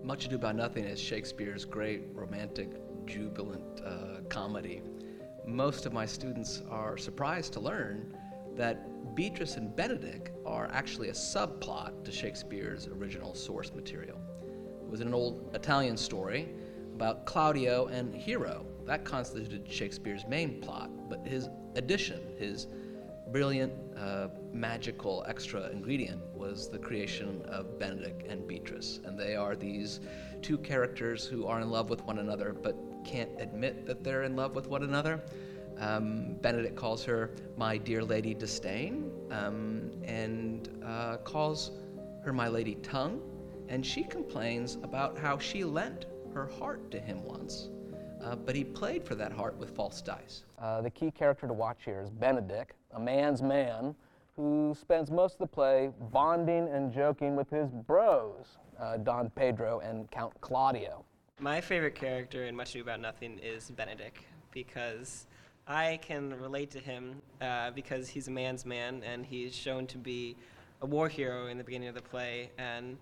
Much Ado About Nothing is Shakespeare's great romantic, jubilant comedy. Most of my students are surprised to learn that Beatrice and Benedick are actually a subplot to Shakespeare's original source material. It was an old Italian story about Claudio and Hero. That constituted Shakespeare's main plot, but his addition, his brilliant, magical extra ingredient was the creation of Benedick and Beatrice. And they are these two characters who are in love with one another but can't admit that they're in love with one another. Benedick calls her my dear Lady Disdain, and calls her my Lady Tongue, and she complains about how she lent her heart to him once, but he played for that heart with false dice. The key character to watch here is Benedick, a man's man, who spends most of the play bonding and joking with his bros, Don Pedro and Count Claudio. My favorite character in Much Ado About Nothing is Benedick, because I can relate to him because he's a man's man, and he's shown to be a war hero in the beginning of the play, and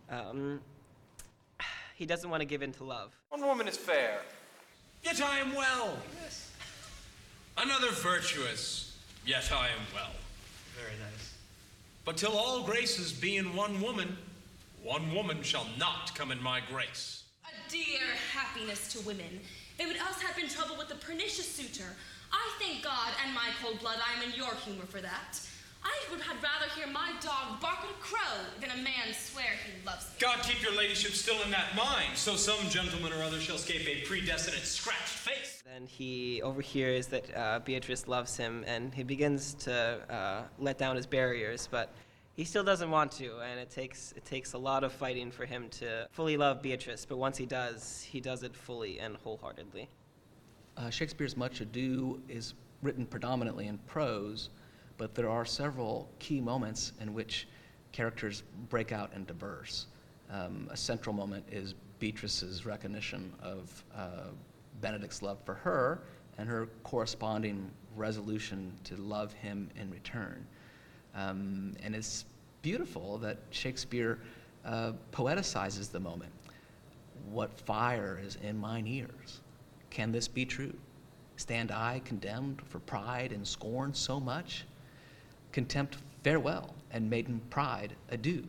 he doesn't want to give in to love. One woman is fair, yet I am well. Yes. Another virtuous, yet I am well. Very nice. But till all graces be in one woman shall not come in my grace. A dear happiness to women. They would else have been troubled with a pernicious suitor. I thank God and my cold blood I am in your humor for that. I would have rather hear my dog bark at a crow than a man swear he loves me. God keep your ladyship still in that mind, so some gentleman or other shall scape a predestinate scratched face. Then he overhears that Beatrice loves him, and he begins to let down his barriers, but he still doesn't want to, and it takes a lot of fighting for him to fully love Beatrice, but once he does it fully and wholeheartedly. Shakespeare's Much Ado is written predominantly in prose, but there are several key moments in which characters break out into verse. A central moment is Beatrice's recognition of Benedick's love for her and her corresponding resolution to love him in return. And it's beautiful that Shakespeare poeticizes the moment. What fire is in mine ears? Can this be true? Stand I condemned for pride and scorn so much? Contempt, farewell, and maiden pride, adieu.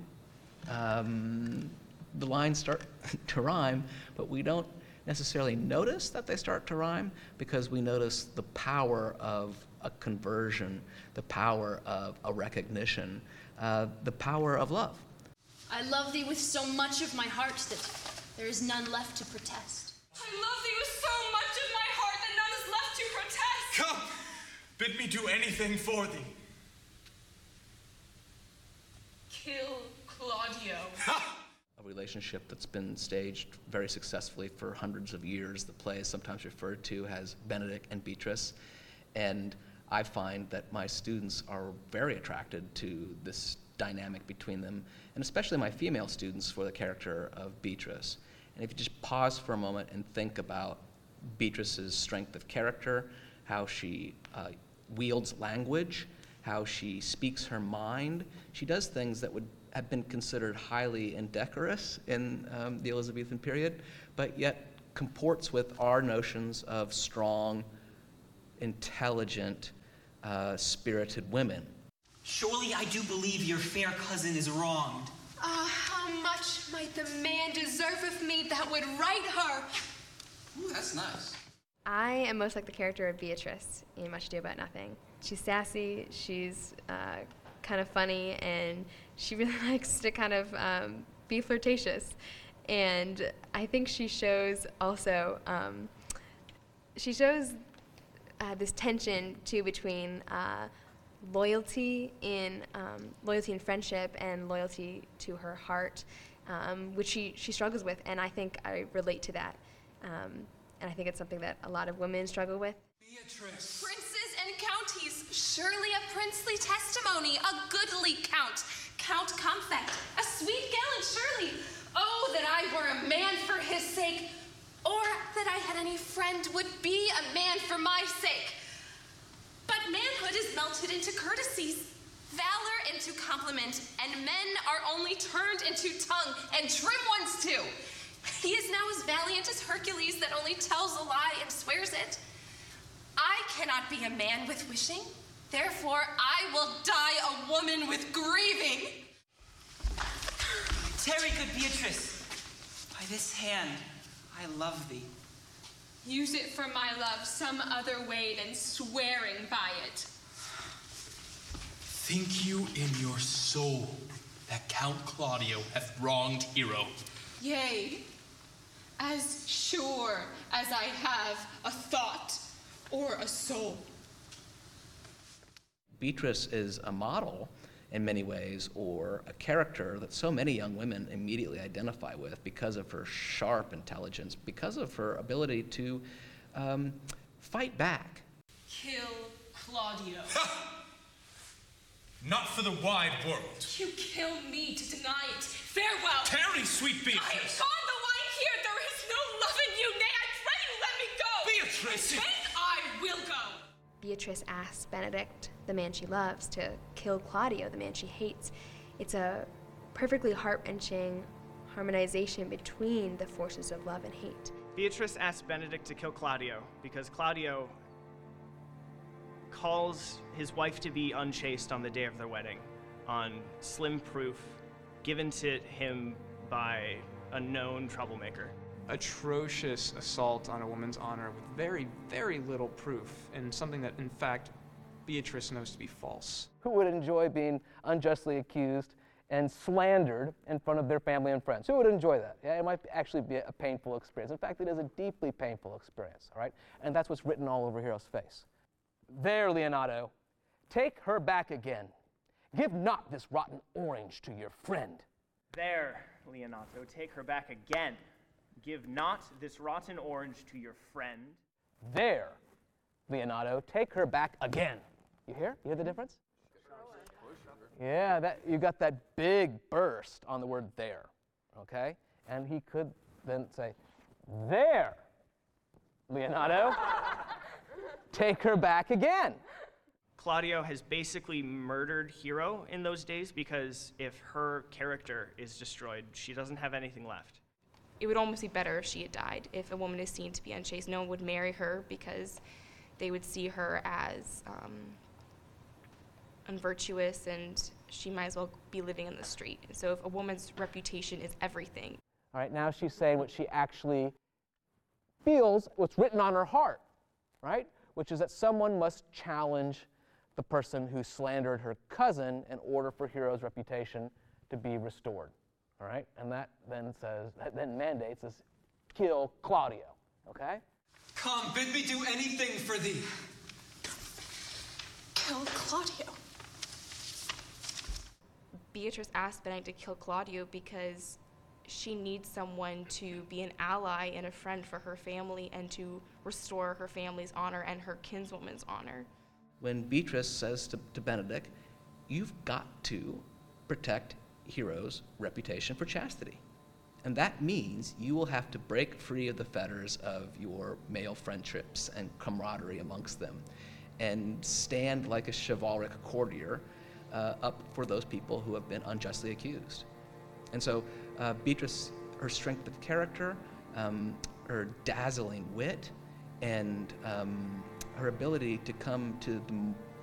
The lines start to rhyme, but we don't necessarily notice that they start to rhyme because we notice the power of a conversion, the power of a recognition, the power of love. I love thee with so much of my heart that there is none left to protest. I love thee with so much of my heart that none is left to protest. Come, bid me do anything for thee. Kill Claudio. A relationship that's been staged very successfully for hundreds of years. The play is sometimes referred to as Benedick and Beatrice, and I find that my students are very attracted to this dynamic between them, and especially my female students for the character of Beatrice. And if you just pause for a moment and think about Beatrice's strength of character, how she wields language, how she speaks her mind, she does things that would have been considered highly indecorous in the Elizabethan period, but yet comports with our notions of strong, intelligent, spirited women. Surely I do believe your fair cousin is wronged. How much might the man deserve of me that would right her? Ooh, that's nice. I am most like the character of Beatrice in Much Ado About Nothing. She's sassy, she's kind of funny, and she really likes to kind of be flirtatious. And I think she shows also, this tension too between loyalty in friendship and loyalty to her heart, which she struggles with, and I think I relate to that. And I think it's something that a lot of women struggle with. Beatrice. Princes and counties, surely a princely testimony, a goodly count. Count Comfect, a sweet gallant surely. Oh, that I were a man for his sake, or that I had any friend would be a man for my sake. But manhood is melted into courtesies, valor into compliment, and men are only turned into tongue, and trim ones too. He is now as valiant as Hercules that only tells a lie and swears it. I cannot be a man with wishing. Therefore, I will die a woman with grieving. Tarry, good Beatrice. By this hand, I love thee. Use it for my love some other way than swearing by it. Think you in your soul that Count Claudio hath wronged Hero? Yea, as sure as I have a thought or a soul. Beatrice is a model in many ways, or a character that so many young women immediately identify with because of her sharp intelligence, because of her ability to fight back. Kill Claudio. Not for the wide world. You kill me to deny it. Farewell. Tarry, sweet I am Beatrice. gone the wine here. There is no love in you. Nay, I pray you let me go. Beatrice! Then I will go. Beatrice asks Benedict, the man she loves, to kill Claudio, the man she hates. It's a perfectly heart-wrenching harmonization between the forces of love and hate. Beatrice asks Benedict to kill Claudio because Claudio calls his wife to be unchaste on the day of their wedding, on slim proof given to him by a known troublemaker. Atrocious assault on a woman's honor with very, very little proof, and something that, in fact, Beatrice knows to be false. Who would enjoy being unjustly accused and slandered in front of their family and friends? Who would enjoy that? Yeah, it might actually be a painful experience. In fact, it is a deeply painful experience, all right? And that's what's written all over Hero's face. There, Leonato, take her back again. Give not this rotten orange to your friend. There, Leonato, take her back again. Give not this rotten orange to your friend. There, Leonato, take her back again. You hear? You hear the difference? Yeah, you got that big burst on the word there, okay? And he could then say, there, Leonato, take her back again. Claudio has basically murdered Hero in those days because if her character is destroyed, she doesn't have anything left. It would almost be better if she had died. If a woman is seen to be unchaste, no one would marry her because they would see her as unvirtuous, and she might as well be living in the street. And so if a woman's reputation is everything. All right, now she's saying what she actually feels, what's written on her heart, right? Which is that someone must challenge the person who slandered her cousin in order for Hero's reputation to be restored. All right, and that then mandates is kill Claudio, okay? Come, bid me do anything for thee. Kill Claudio. Beatrice asked Benedict to kill Claudio because she needs someone to be an ally and a friend for her family and to restore her family's honor and her kinswoman's honor. When Beatrice says to Benedict, you've got to protect Hero's reputation for chastity. And that means you will have to break free of the fetters of your male friendships and camaraderie amongst them and stand like a chivalric courtier up for those people who have been unjustly accused. And so Beatrice, her strength of character, her dazzling wit, and her ability to come to the